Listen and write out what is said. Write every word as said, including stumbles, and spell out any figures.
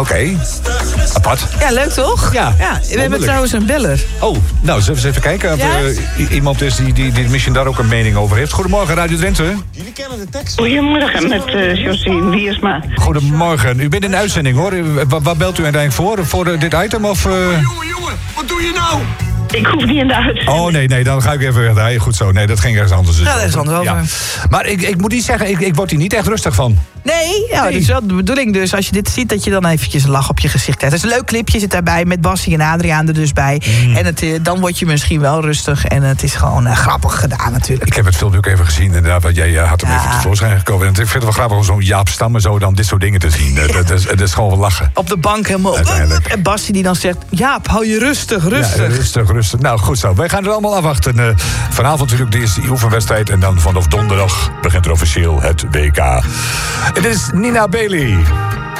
Oké, okay. Apart. Ja, leuk toch? Ja, ja we hebben trouwens een beller. Oh, nou, zullen we eens even kijken of ja? er uh, iemand is die, die, die misschien daar ook een mening over heeft. Goedemorgen, Radio Drenthe. Jullie kennen de tekst. Goedemorgen, met uh, Josien Wiersma. Goedemorgen, u bent in de uitzending hoor. Waar, waar belt u uiteindelijk voor? Voor uh, dit item of... Uh... Jongen, jongen, jongen, wat doe je nou? Ik hoef niet in de uitzending. Oh nee, nee, dan ga ik even weg. Goed zo, nee, dat ging ergens anders. Ja, dat is anders over. Ja. Maar ik, ik moet niet zeggen, ik, ik word hier niet echt rustig van. Nee, ja, nee. Dat is wel de bedoeling dus. Als je dit ziet, dat je dan eventjes een lach op je gezicht krijgt. Het is een leuk clipje, zit daarbij, met Bassie en Adriaan er dus bij. Mm. En het, dan word je misschien wel rustig. En het is gewoon uh, grappig gedaan natuurlijk. Ik heb het filmpje ook even gezien, inderdaad, want jij uh, had hem ja. even tevoorschijn gekomen. En ik vind het wel grappig om zo'n Jaap Stam en zo dan dit soort dingen te zien. Ja. Dat, dat, is, dat is gewoon wel lachen. Op de bank helemaal. En Bassie die dan zegt, Jaap, hou je rustig, rustig. Ja, rustig, rustig. Nou, goed zo. Wij gaan er allemaal afwachten. Uh, vanavond natuurlijk de eerste oefenwedstrijd. En dan vanaf donderdag begint er officieel het W K. Het is Nina Bailey.